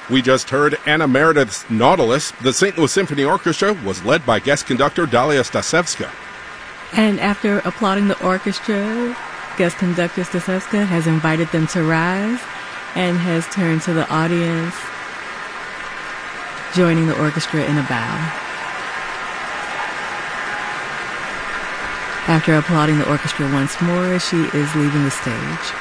We just heard Anna Meredith's Nautilus. The St. Louis Symphony Orchestra was led by guest conductor Dalia Stasevska. And after applauding the orchestra, guest conductor Stasevska has invited them to rise and has turned to the audience, joining the orchestra in a bow. After applauding the orchestra once more, she is leaving the stage.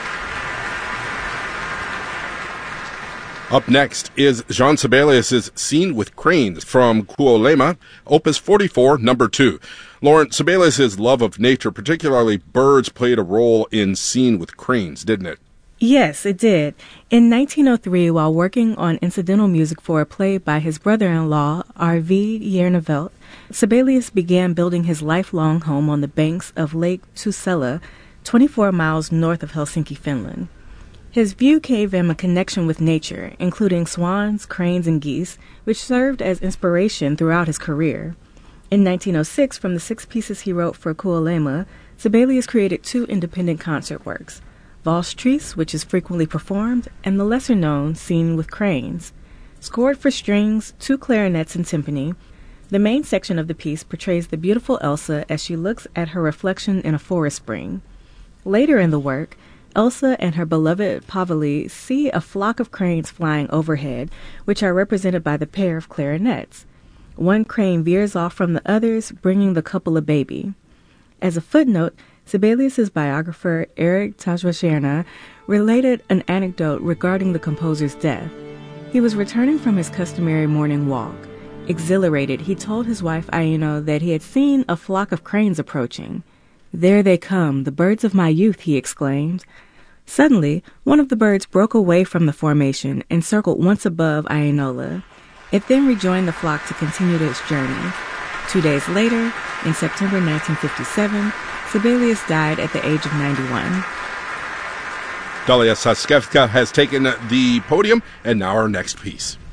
Up next is Jean Sibelius' Scene with Cranes from Kuolema, Opus 44, number 2. Lauren, Sibelius' love of nature, particularly birds, played a role in Scene with Cranes, didn't it? Yes, it did. In 1903, while working on incidental music for a play by his brother-in-law, Arvid Järnevelt, Sibelius began building his lifelong home on the banks of Lake Tuusula, 24 miles north of Helsinki, Finland. His view gave him a connection with nature, including swans, cranes, and geese, which served as inspiration throughout his career. In 1906, from the 6 pieces he wrote for Kuolema, Sibelius created 2 independent concert works, Valstries, which is frequently performed, and the lesser-known Scene with Cranes. Scored for strings, 2 clarinets, and timpani, the main section of the piece portrays the beautiful Elsa as she looks at her reflection in a forest spring. Later in the work, Elsa and her beloved Paveli see a flock of cranes flying overhead, which are represented by the pair of clarinets. One crane veers off from the others, bringing the couple a baby. As a footnote, Sibelius' biographer, Eric Tajwaserna, related an anecdote regarding the composer's death. He was returning from his customary morning walk. Exhilarated, he told his wife Aino that he had seen a flock of cranes approaching. "There they come, the birds of my youth," he exclaimed. Suddenly, one of the birds broke away from the formation and circled once above Ainola. It then rejoined the flock to continue its journey. 2 days later, in September 1957, Sibelius died at the age of 91. Dalia Stasevska has taken the podium, and now our next piece.